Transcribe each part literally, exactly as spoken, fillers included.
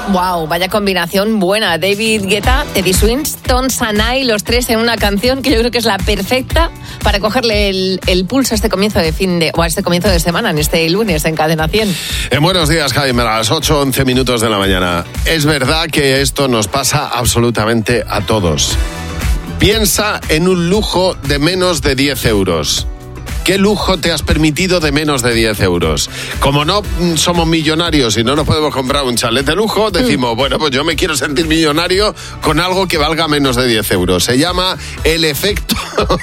Wow, vaya combinación buena. David Guetta, Teddy Swinston, Sanai, los tres en una canción que yo creo que es la perfecta para cogerle el, el pulso a este comienzo de fin de, o a este comienzo de semana, en este lunes en Cadena cien. En buenos días, Jaime, a las ocho once minutos de la mañana. Es verdad que esto nos pasa absolutamente a todos. Piensa en un lujo de menos de diez euros. ¿Qué lujo te has permitido de menos de diez euros? Como no somos millonarios y no nos podemos comprar un chalet de lujo, decimos, mm. bueno, pues yo me quiero sentir millonario con algo que valga menos de diez euros. Se llama el efecto...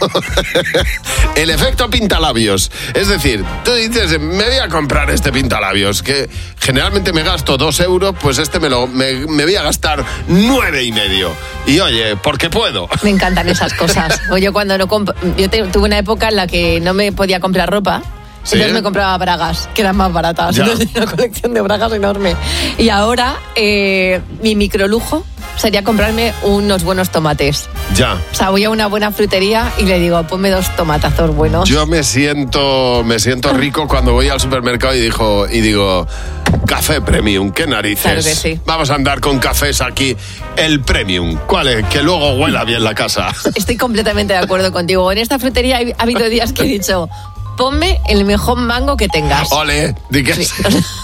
el efecto pintalabios. Es decir, tú dices, me voy a comprar este pintalabios, que generalmente me gasto dos euros, pues este me, lo, me, me voy a gastar nueve y medio. Y oye, porque puedo. Me encantan esas cosas. O yo cuando no compro... Yo te, tuve una época en la que no me podía comprar ropa, ¿sí? Entonces me compraba bragas, que eran más baratas. Ya. Entonces tenía una colección de bragas enorme. Y ahora eh, mi microlujo sería comprarme unos buenos tomates. Ya. O sea, voy a una buena frutería y le digo, ponme dos tomatazos buenos. Yo me siento me siento rico cuando voy al supermercado y digo, y digo café premium, ¿qué narices? Claro que sí. Vamos a andar con cafés aquí, el premium. ¿Cuál es? Que luego huela bien la casa. Estoy completamente de acuerdo contigo. En esta frutería ha habido días que he dicho, ponme el mejor mango que tengas. Ole, di que sí. sí.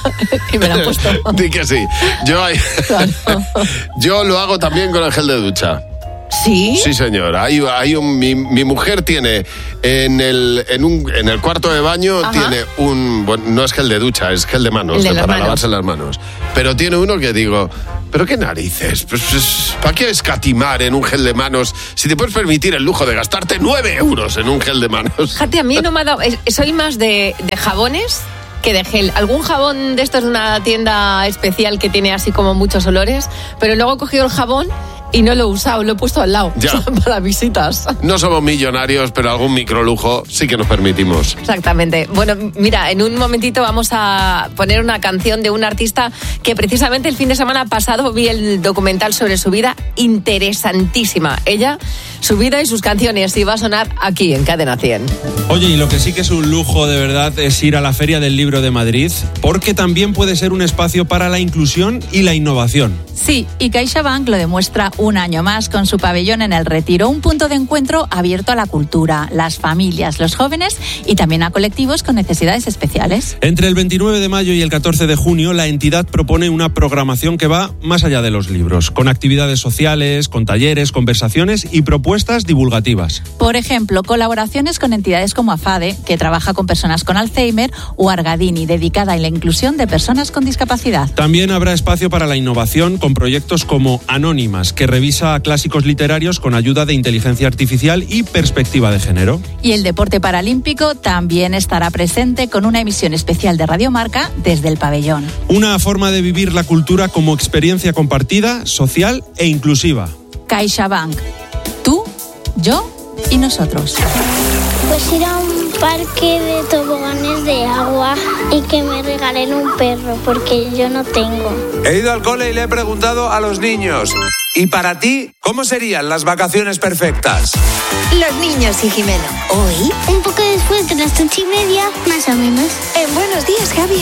Y me lo han puesto. Di que sí. Yo, hay... claro. Yo lo hago también con el gel de ducha. ¿Sí? Sí, señor. Hay, hay un, mi, mi mujer tiene en el, en, un, en el cuarto de baño, ajá, tiene un... Bueno, no es gel de ducha, es gel de manos, de de para manos. lavarse las manos. Pero tiene uno que digo, ¿pero qué narices? Pues, pues, ¿para qué escatimar en un gel de manos si te puedes permitir el lujo de gastarte nueve euros en un gel de manos? Fíjate, a mí no me ha dado... Soy más de, de jabones que de gel. Algún jabón de estos de una tienda especial que tiene así como muchos olores, pero luego he cogido el jabón y no lo he usado, lo he puesto al lado, ya, para visitas. No somos millonarios, pero algún microlujo sí que nos permitimos. Exactamente. Bueno, mira, en un momentito vamos a poner una canción de un artista que precisamente el fin de semana pasado vi el documental sobre su vida, interesantísima. Ella, su vida y sus canciones, y va a sonar aquí en Cadena cien. Oye, y lo que sí que es un lujo de verdad es ir a la Feria del Libro de Madrid, porque también puede ser un espacio para la inclusión y la innovación. Sí, y CaixaBank lo demuestra un año más con su pabellón en El Retiro, un punto de encuentro abierto a la cultura, las familias, los jóvenes y también a colectivos con necesidades especiales. Entre el veintinueve de mayo y el catorce de junio, la entidad propone una programación que va más allá de los libros, con actividades sociales, con talleres, conversaciones y propuestas divulgativas. Por ejemplo, colaboraciones con entidades como AFADE, que trabaja con personas con Alzheimer, o Argadini, dedicada a la inclusión de personas con discapacidad. También habrá espacio para la innovación con proyectos como Anónimas, que revisa clásicos literarios con ayuda de inteligencia artificial y perspectiva de género. Y el deporte paralímpico también estará presente con una emisión especial de Radio Marca desde el pabellón. Una forma de vivir la cultura como experiencia compartida, social e inclusiva. CaixaBank. Tú, yo y nosotros. Pues ir a un parque de toboganes de agua y que me regalen un perro, porque yo no tengo. He ido al cole y le he preguntado a los niños, ¿y para ti cómo serían las vacaciones perfectas? Los niños y Jimeno. Hoy, un poco después de las ocho y media, más o menos. En Buenos Días, Javi y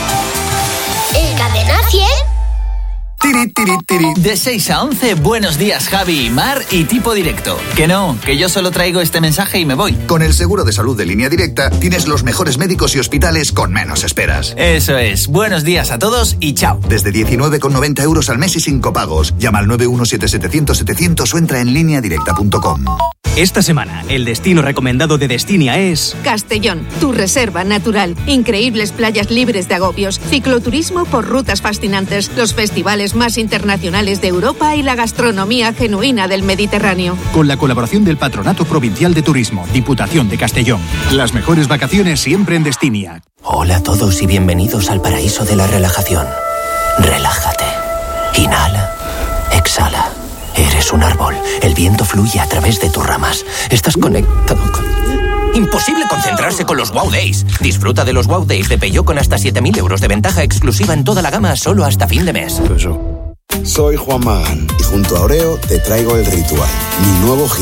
Mar. En Cadena cien. Tiri, tiri, tiri. De seis a once, Buenos Días, Javi y Mar y Tipo Directo. Que no, que yo solo traigo este mensaje y me voy. Con el seguro de salud de Línea Directa tienes los mejores médicos y hospitales con menos esperas. Eso es. Buenos días a todos y chao. Desde diecinueve con noventa euros al mes y sin copagos. Llama al nueve uno siete siete cero cero setecientos o entra en línea directa punto com. Esta semana, el destino recomendado de Destinia es... Castellón, tu reserva natural. Increíbles playas libres de agobios. Cicloturismo por rutas fascinantes. Los festivales más internacionales de Europa y la gastronomía genuina del Mediterráneo. Con la colaboración del Patronato Provincial de Turismo, Diputación de Castellón. Las mejores vacaciones siempre en Destinia. Hola a todos y bienvenidos al paraíso de la relajación. Relájate. Inhala. Exhala. Eres un árbol. El viento fluye a través de tus ramas. Estás conectado con... Imposible concentrarse con los Wow Days. Disfruta de los Wow Days de Peugeot con hasta siete mil euros de ventaja exclusiva en toda la gama solo hasta fin de mes. Soy Juan Magán y junto a Oreo te traigo El Ritual, mi nuevo